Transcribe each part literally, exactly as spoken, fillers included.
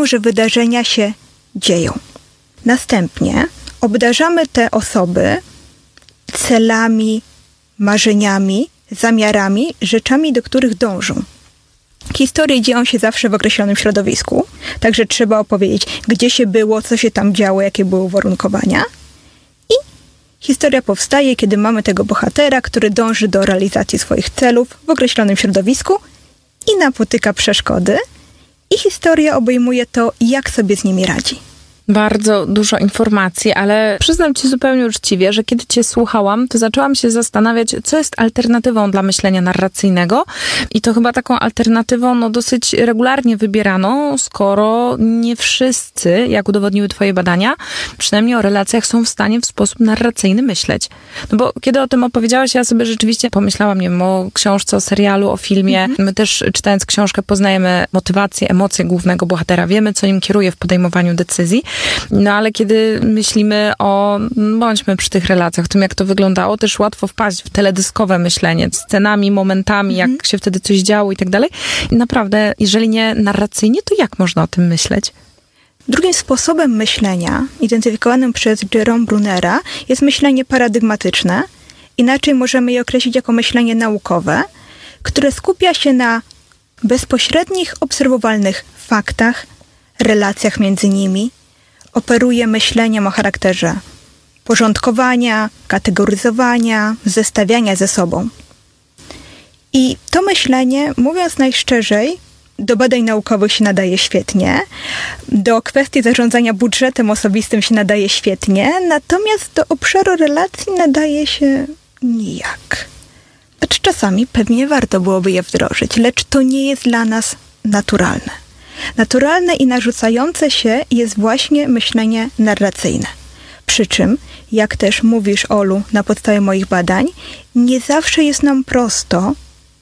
wiedzą, że wydarzenia się dzieją. Następnie obdarzamy te osoby celami, marzeniami, zamiarami, rzeczami, do których dążą. Historie dzieją się zawsze w określonym środowisku, także trzeba opowiedzieć, gdzie się było, co się tam działo, jakie były uwarunkowania. I historia powstaje, kiedy mamy tego bohatera, który dąży do realizacji swoich celów w określonym środowisku i napotyka przeszkody. I historia obejmuje to, jak sobie z nimi radzi. Bardzo dużo informacji, ale przyznam ci zupełnie uczciwie, że kiedy cię słuchałam, to zaczęłam się zastanawiać, co jest alternatywą dla myślenia narracyjnego i to chyba taką alternatywą no, dosyć regularnie wybieraną, skoro nie wszyscy, jak udowodniły twoje badania, przynajmniej o relacjach są w stanie w sposób narracyjny myśleć. No bo kiedy o tym opowiedziałaś, ja sobie rzeczywiście pomyślałam, nie wiem, o książce, o serialu, o filmie. Mhm. My też czytając książkę poznajemy motywację, emocje głównego bohatera, wiemy, co nim kieruje w podejmowaniu decyzji. No ale kiedy myślimy o, bądźmy przy tych relacjach, tym jak to wyglądało, też łatwo wpaść w teledyskowe myślenie, scenami, momentami, jak mhm. się wtedy coś działo i tak dalej. I naprawdę, jeżeli nie narracyjnie, to jak można o tym myśleć? Drugim sposobem myślenia, identyfikowanym przez Jerome Brunera, jest myślenie paradygmatyczne. Inaczej możemy je określić jako myślenie naukowe, które skupia się na bezpośrednich, obserwowalnych faktach, relacjach między nimi, operuje myśleniem o charakterze porządkowania, kategoryzowania, zestawiania ze sobą. I to myślenie, mówiąc najszczerzej, do badań naukowych się nadaje świetnie, do kwestii zarządzania budżetem osobistym się nadaje świetnie, natomiast do obszaru relacji nadaje się nijak. Znaczy czasami pewnie warto byłoby je wdrożyć, lecz to nie jest dla nas naturalne. Naturalne i narzucające się jest właśnie myślenie narracyjne. Przy czym, jak też mówisz, Olu, na podstawie moich badań, nie zawsze jest nam prosto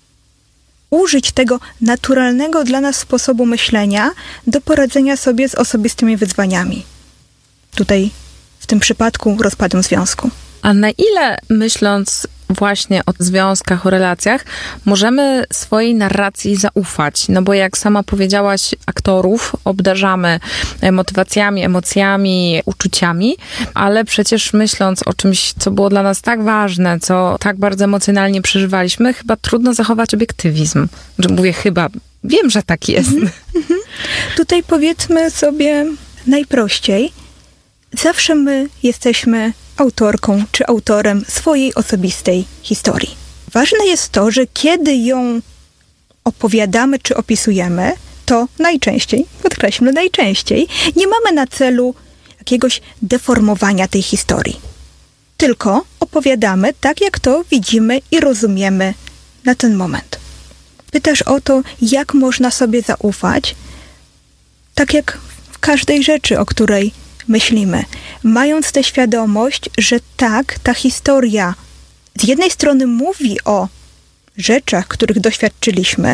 użyć tego naturalnego dla nas sposobu myślenia do poradzenia sobie z osobistymi wyzwaniami. Tutaj, w tym przypadku, rozpadem związku. A na ile, myśląc właśnie o związkach, o relacjach, możemy swojej narracji zaufać? No bo jak sama powiedziałaś, aktorów obdarzamy motywacjami, emocjami, uczuciami, ale przecież myśląc o czymś, co było dla nas tak ważne, co tak bardzo emocjonalnie przeżywaliśmy, chyba trudno zachować obiektywizm. Mówię chyba, wiem, że tak jest. Mhm, mhm. Tutaj powiedzmy sobie najprościej, zawsze my jesteśmy autorką czy autorem swojej osobistej historii. Ważne jest to, że kiedy ją opowiadamy czy opisujemy, to najczęściej, podkreślmy najczęściej, nie mamy na celu jakiegoś deformowania tej historii. Tylko opowiadamy tak, jak to widzimy i rozumiemy na ten moment. Pytasz o to, jak można sobie zaufać, tak jak w każdej rzeczy, o której myślimy, mając tę świadomość, że tak, ta historia z jednej strony mówi o rzeczach, których doświadczyliśmy,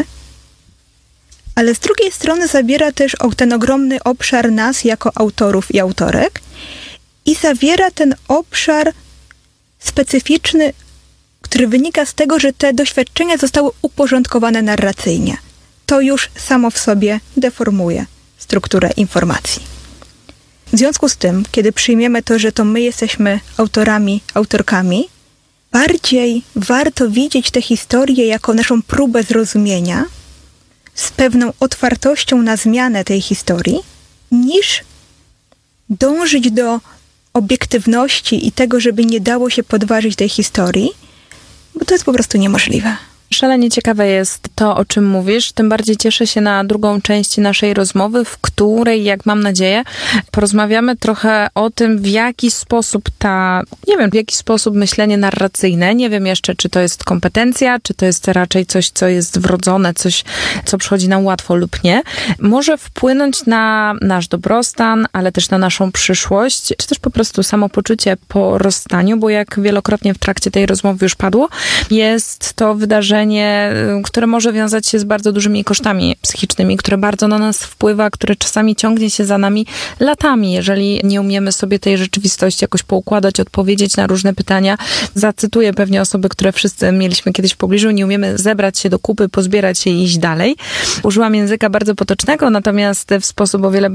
ale z drugiej strony zabiera też o ten ogromny obszar nas jako autorów i autorek i zawiera ten obszar specyficzny, który wynika z tego, że te doświadczenia zostały uporządkowane narracyjnie. To już samo w sobie deformuje strukturę informacji. W związku z tym, kiedy przyjmiemy to, że to my jesteśmy autorami, autorkami, bardziej warto widzieć tę historię jako naszą próbę zrozumienia z pewną otwartością na zmianę tej historii, niż dążyć do obiektywności i tego, żeby nie dało się podważyć tej historii, bo to jest po prostu niemożliwe. Szalenie ciekawe jest to, o czym mówisz. Tym bardziej cieszę się na drugą część naszej rozmowy, w której, jak mam nadzieję, porozmawiamy trochę o tym, w jaki sposób ta, nie wiem, w jaki sposób myślenie narracyjne, nie wiem jeszcze, czy to jest kompetencja, czy to jest raczej coś, co jest wrodzone, coś, co przychodzi nam łatwo lub nie, może wpłynąć na nasz dobrostan, ale też na naszą przyszłość, czy też po prostu samopoczucie po rozstaniu, bo jak wielokrotnie w trakcie tej rozmowy już padło, jest to wydarzenie, które może wiązać się z bardzo dużymi kosztami psychicznymi, które bardzo na nas wpływa, które czasami ciągnie się za nami latami, jeżeli nie umiemy sobie tej rzeczywistości jakoś poukładać, odpowiedzieć na różne pytania. Zacytuję pewnie osoby, które wszyscy mieliśmy kiedyś w pobliżu, nie umiemy zebrać się do kupy, pozbierać się i iść dalej. Użyłam języka bardzo potocznego, natomiast w sposób o wiele